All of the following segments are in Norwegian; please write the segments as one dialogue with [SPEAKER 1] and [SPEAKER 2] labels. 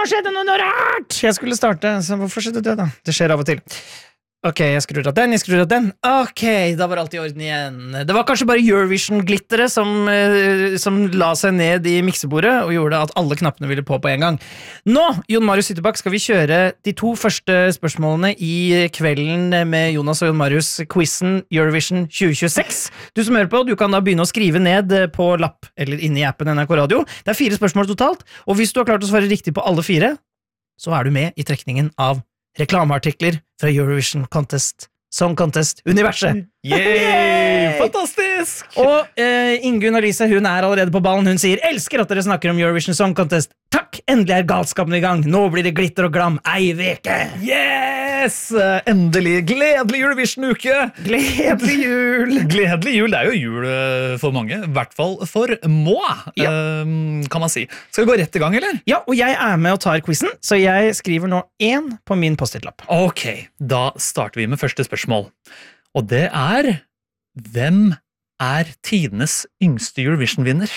[SPEAKER 1] skjedde noe rart! Jeg skulle starte, så hvorfor skjedde det da? Det skjer av og til. Ok, jeg skrur av den. Ok, da var alt i orden igjen. Det var kanskje bare Eurovision-glitteret som la seg ned i miksebordet og gjorde at alle knappene ville på en gang. Nå, Jon Marius Hyttebakk, skal vi kjøre de 2 første spørsmålene i kvelden med Jonas og Jon Marius quizen Eurovision 2026. Du som hører på, du kan da begynne å skrive ned på lapp eller inne i appen NRK Radio. Det er 4 spørsmål totalt, og hvis du har klart å svare riktig på alle 4, så er du med i trekningen av reklameartikler fra Eurovision Contest, Song Contest, universet.
[SPEAKER 2] Yay! Fantastisk!
[SPEAKER 1] Og Ingunn Alice, hun er allerede på ballen. Hun sier, elsker at dere snakker om Eurovision Song Contest. Takk, endelig er galskapen i gang. Nå blir det glitter og glam. Ei veke.
[SPEAKER 2] Yes! Endelig. Gledelig Eurovision-uke.
[SPEAKER 1] Gledelig jul.
[SPEAKER 2] Gledelig jul, det er jo jul for mange. I hvert fall for moi, kan man si. Skal vi gå rett i gang, eller?
[SPEAKER 1] Ja, og jeg er med og tar quizen, så jeg skriver nå 1 på min post-it-lapp.
[SPEAKER 2] Ok, da starter vi med første spørsmål. Og det er, hvem er tidenes yngste Eurovision-vinner?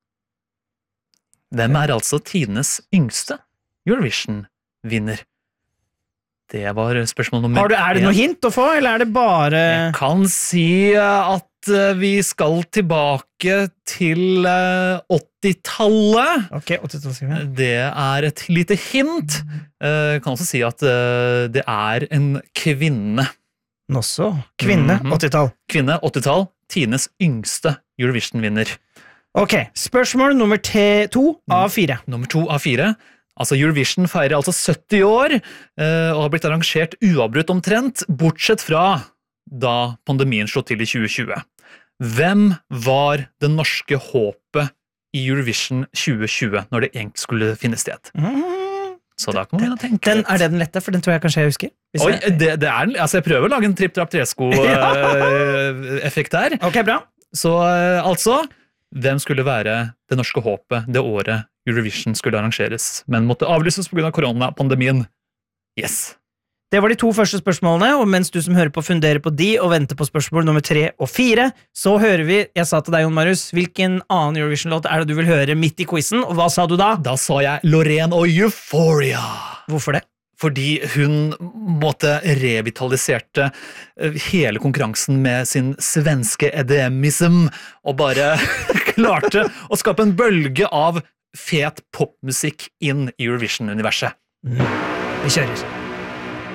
[SPEAKER 2] Hvem er altså tidenes yngste Eurovision-vinner? Det var spørsmål nummer 1.
[SPEAKER 1] Er det noe hint å få, eller er det bare...
[SPEAKER 2] Jeg kan si at vi skal tilbake til 80-tallet.
[SPEAKER 1] Ok, 80-tallet.
[SPEAKER 2] Det er et lite hint. Jeg kan også si at det er en kvinne.
[SPEAKER 1] Også kvinne, 80-tall.
[SPEAKER 2] Kvinne, 80-tall, tidenes yngste Eurovision-vinner.
[SPEAKER 1] Ok, spørsmål nummer 2 av 4.
[SPEAKER 2] Nummer 2 av 4. Altså Eurovision feirer altså 70 år, og har blitt arrangert uavbrutt omtrent, bortsett fra da pandemien slå til i 2020. Hvem var det norske håpet i Eurovision 2020, når det egentlig skulle finne sted? Så da kan man tenke
[SPEAKER 1] Er det den lette? For den tror jeg kanskje jeg husker.
[SPEAKER 2] Oi, det er, altså jeg prøver å lage en tripp-trapp-tresko-effekt her.
[SPEAKER 1] Ok, bra.
[SPEAKER 2] Så altså, hvem skulle være det norske håpet det året Eurovision skulle arrangeres, men måtte avlyses på grunn av koronapandemien? Yes.
[SPEAKER 1] Det var de 2 første spørsmålene, og mens du som hører på funderer på de og venter på spørsmål nummer 3 og 4, så hører vi, jeg sa til deg, Jon Marius, hvilken annen Eurovision-låt er det du vil høre midt i quizen, og hva sa du da?
[SPEAKER 2] Da sa jeg Loreen og Euphoria.
[SPEAKER 1] Hvorfor det?
[SPEAKER 2] Fordi hun revitaliserte hele konkurransen med sin svenske EDM-ism, og bare klarte å skape en bølge av fet popmusikk inn i Eurovision-universet.
[SPEAKER 1] Vi kjører.